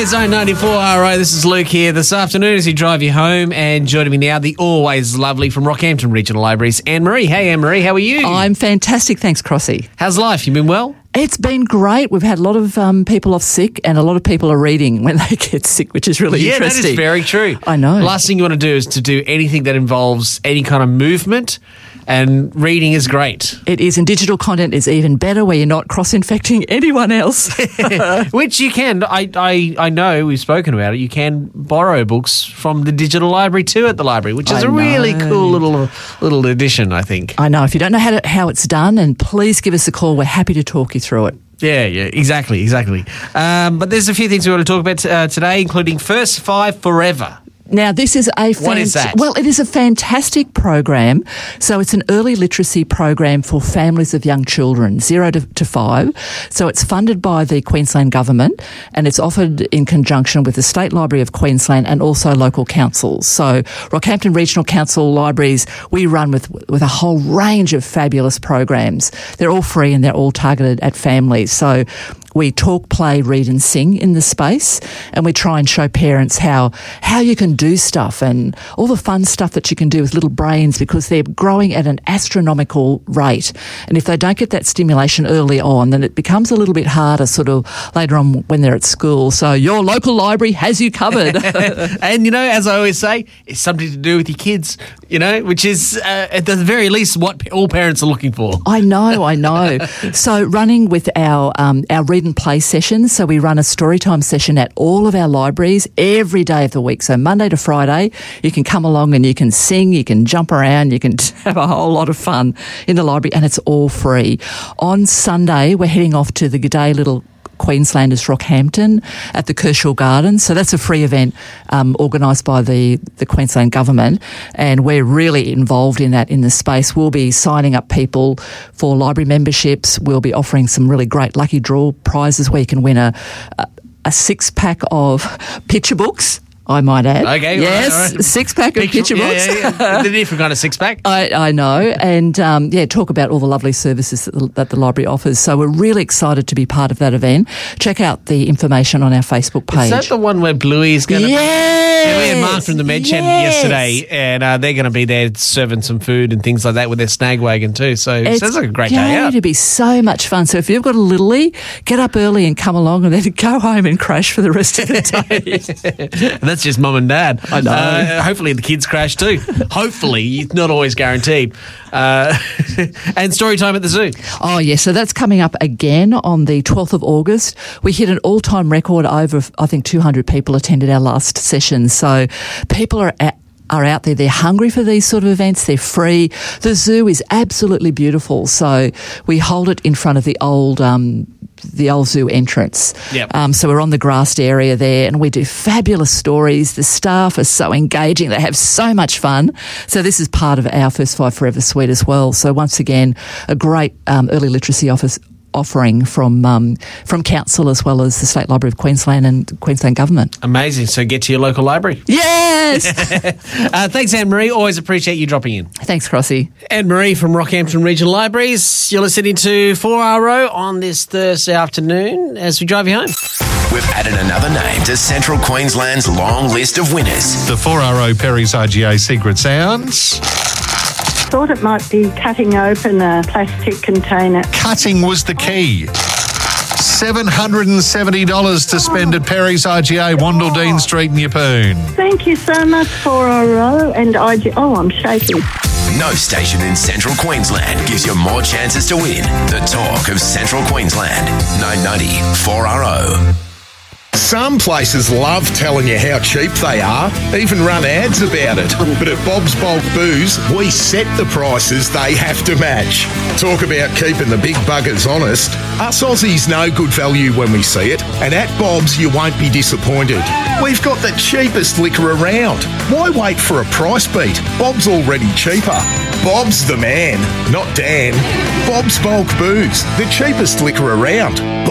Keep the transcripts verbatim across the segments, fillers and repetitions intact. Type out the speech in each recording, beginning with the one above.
Zone ninety-four R O. This is Luke here this afternoon as you drive you home, and joining me now, the always lovely from Rockhampton Regional Libraries, Anne-Marie. Hey, Anne-Marie, how are you? I'm fantastic, thanks, Crossy. How's life? You been well? It's been great. We've had a lot of um, people off sick, and a lot of people are reading when they get sick, which is really yeah, interesting. Yeah, that is very true. I know. The last thing you want to do is to do anything that involves any kind of movement, and reading is great. It is, and digital content is even better where you're not cross-infecting anyone else. Which you can. I, I, I know, we've spoken about it, you can borrow books from the digital library too at the library, which is I a really know. cool little little addition, I think. I know. If you don't know how, to, how it's done, and please give us a call. We're happy to talk you through it. Yeah, yeah, exactly, exactly. Um, but there's a few things we want to talk about uh, today, including First Five Forever. Now, this is a What is that? Well, it is a fantastic program. So it's an early literacy program for families of young children, zero to, to five. So it's funded by the Queensland Government, and it's offered in conjunction with the State Library of Queensland and also local councils. So Rockhampton Regional Council libraries, we run with with a whole range of fabulous programs. They're all free and they're all targeted at families. So we talk, play, read and sing in the space, and we try and show parents how how you can do stuff and all the fun stuff that you can do with little brains, because they're growing at an astronomical rate. And if they don't get that stimulation early on, then it becomes a little bit harder sort of later on when they're at school. So your local library has you covered. And, you know, as I always say, it's something to do with your kids, you know, which is uh, at the very least what all parents are looking for. I know, I know. So running with our um, our read and play sessions. So we run a storytime session at all of our libraries every day of the week. So Monday to Friday, you can come along and you can sing, you can jump around, you can have a whole lot of fun in the library, and it's all free. On Sunday, we're heading off to the G'day Little Queenslanders Rockhampton at the Kershaw Gardens. So that's a free event um, organised by the, the Queensland Government, and we're really involved in that in the space. We'll be signing up people for library memberships. We'll be offering some really great lucky draw prizes where you can win a, a, a six-pack of picture books, I might add. Okay. Yes, all right, all right. six-pack of picture yeah, books. Yeah, yeah. The different kind of six-pack. I, I know. And, um, yeah, talk about all the lovely services that the, that the library offers. So we're really excited to be part of that event. Check out the information on our Facebook page. Is that the one where Bluey's going to yes. be? Yeah, we had Mark from the Med Shed yes. yesterday, and uh, they're going to be there serving some food and things like that with their snag wagon too. So it it's sounds like a great going day out. to be so much fun. So if you've got a littlie, get up early and come along, and then go home and crash for the rest of the day. And that's just mum and dad. I know. Uh, hopefully the kids crash too. Hopefully, it's not always guaranteed. Uh, and story time at the zoo. Oh, yes. So that's coming up again on the twelfth of August. We hit an all-time record. Over, I think, two hundred people attended our last session. So people are at are out there. They're hungry for these sort of events. They're free. The zoo is absolutely beautiful. So we hold it in front of the old um, the old zoo entrance. Yep. Um, so we're on the grassed area there, and we do fabulous stories. The staff are so engaging. They have so much fun. So this is part of our First Five Forever suite as well. So once again, a great um, early literacy office offering from um, from council as well as the State Library of Queensland and Queensland Government. Amazing. So get to your local library. Yes! uh, thanks, Anne-Marie. Always appreciate you dropping in. Thanks, Crossy. Anne-Marie from Rockhampton Regional Libraries. You're listening to four R O on this Thursday afternoon as we drive you home. We've added another name to Central Queensland's long list of winners. The four R O Perry's R G A Secret Sounds. Thought it might be cutting open a plastic container. Cutting was the key. seven hundred seventy dollars to spend at Perry's R G A, Wandledine Street in Yeppoon. Thank you so much, four R O and I G. Oh, I'm shaking. No station in Central Queensland gives you more chances to win. The talk of Central Queensland. nine ninety four R O. Some places love telling you how cheap they are, even run ads about it. But at Bob's Bulk Booze, we set the prices they have to match. Talk about keeping the big buggers honest. Us Aussies know good value when we see it, and at Bob's you won't be disappointed. We've got the cheapest liquor around. Why wait for a price beat? Bob's already cheaper. Bob's the man, not Dan. Bob's Bulk Booze, the cheapest liquor around.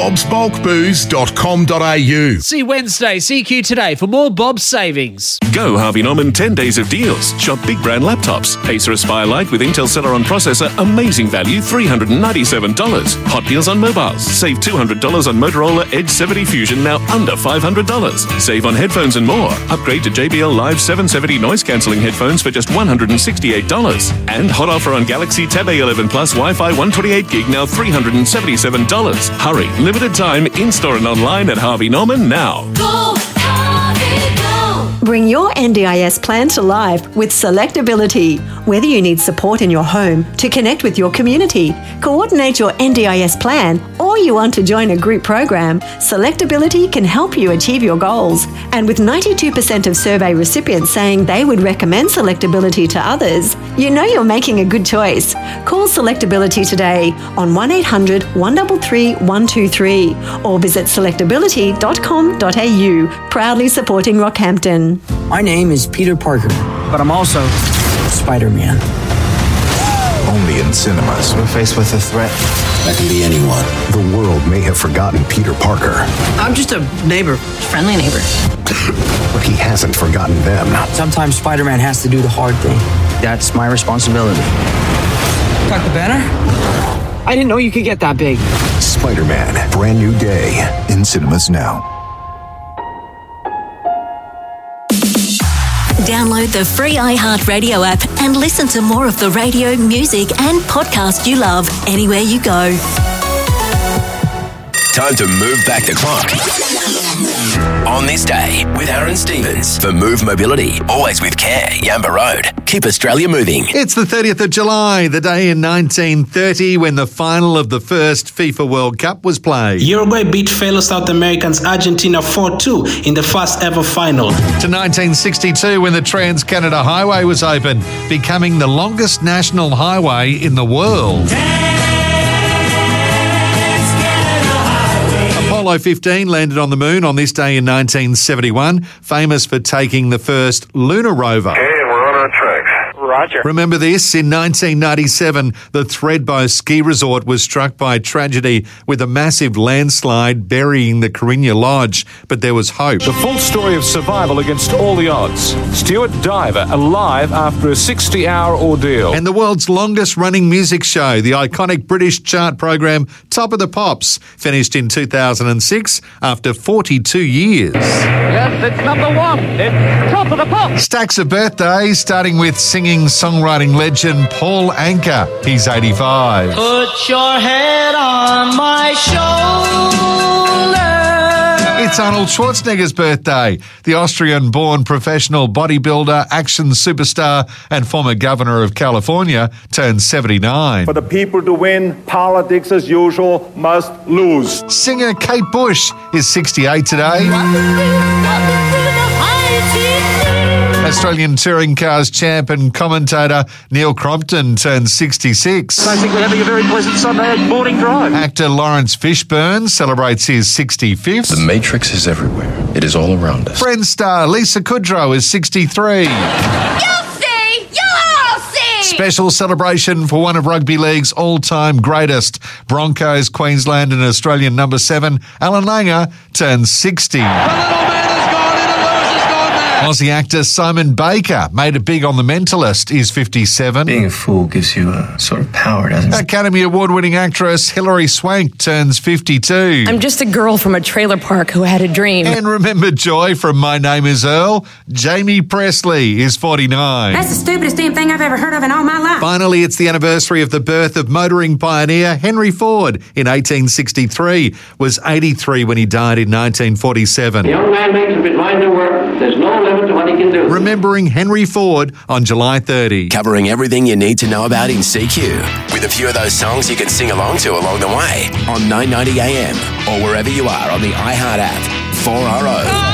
bobs bulk booze dot com dot a u. See Wednesday, C Q today for more Bob's savings. Go Harvey Norman ten days of deals. Shop big brand laptops. Acer Aspire Lite with Intel Celeron processor. Amazing value, three hundred ninety-seven dollars. Hot deals on mobiles. Save two hundred dollars on Motorola Edge seventy Fusion, now under five hundred dollars. Save on headphones and more. Upgrade to J B L Live seven seventy noise cancelling headphones for just one hundred sixty-eight dollars. And hot offer on Galaxy Tab A eleven Plus Wi-Fi one twenty-eight gig, now three hundred seventy-seven dollars. Hurry, limited time, in-store and online at Harvey Norman now. Go, Harvey, go. Bring your N D I S plan to life with Selectability. Whether you need support in your home to connect with your community, coordinate your N D I S plan, or you want to join a group program, Selectability can help you achieve your goals. And with ninety-two percent of survey recipients saying they would recommend Selectability to others, you know you're making a good choice. Call Selectability today on one eight hundred, one three three, one two three or visit selectability dot com dot a u, proudly supporting Rockhampton. My name is Peter Parker, but I'm also Spider-Man. Only in cinemas. We're faced with a threat that can be anyone. The world may have forgotten Peter Parker. I'm just a neighbor, friendly neighbor. But he hasn't forgotten them. Sometimes Spider-Man has to do the hard thing. That's my responsibility. Doctor Banner? I didn't know you could get that big. Spider-Man, brand new day, in cinemas now. Download the free iHeartRadio app and listen to more of the radio, music and podcast you love anywhere you go. Time to move back the clock. On this day with Aaron Stevens for Move Mobility. Always with care. Yamba Road. Keep Australia moving. It's the thirtieth of July, the day in nineteen thirty when the final of the first FIFA World Cup was played. Uruguay beat fellow South Americans Argentina four two in the first ever final. To nineteen sixty-two when the Trans-Canada Highway was opened, becoming the longest national highway in the world. Apollo fifteen landed on the moon on this day in nineteen seventy-one, famous for taking the first lunar rover. Okay, we're on our tracks. Roger. Remember this? In nineteen ninety-seven, the Thredbo ski resort was struck by tragedy with a massive landslide burying the Carina Lodge, but there was hope. The full story of survival against all the odds. Stuart Diver alive after a sixty-hour ordeal. And the world's longest-running music show, the iconic British chart program Top of the Pops, finished in two thousand six after forty-two years. Yes, it's number one. It's Top of the Pops. Stacks of birthdays, starting with singing-songwriting legend Paul Anka. He's eighty-five. Put your head on my shoulder. It's Arnold Schwarzenegger's birthday. The Austrian-born professional bodybuilder, action superstar, and former governor of California turns seventy-nine. For the people to win, politics as usual must lose. Singer Kate Bush is sixty-eight today. Australian touring cars champ and commentator Neil Crompton turns sixty-six. I think we're having a very pleasant Sunday morning drive. Actor Lawrence Fishburne celebrates his sixty-fifth. The Matrix is everywhere. It is all around us. Friends star Lisa Kudrow is sixty-three. You'll see! You'll all see! Special celebration for one of rugby league's all-time greatest. Broncos, Queensland and Australian number seven, Alan Langer, turns sixty. Aussie actor Simon Baker made it big on The Mentalist, is fifty-seven. Being a fool gives you a sort of power, doesn't it? Academy Award-winning actress Hilary Swank turns fifty-two. I'm just a girl from a trailer park who had a dream. And remember Joy from My Name is Earl? Jamie Presley is forty-nine. That's the stupidest damn thing I've ever heard of in all my life. Finally, it's the anniversary of the birth of motoring pioneer Henry Ford in eighteen sixty-three. Was eighty-three when he died in nineteen forty-seven. The young man makes up his mind to work. There's no limit to what he can do. Remembering Henry Ford on July thirtieth. Covering everything you need to know about in C Q. With a few of those songs you can sing along to along the way on nine ninety A M or wherever you are on the iHeart app. four R O.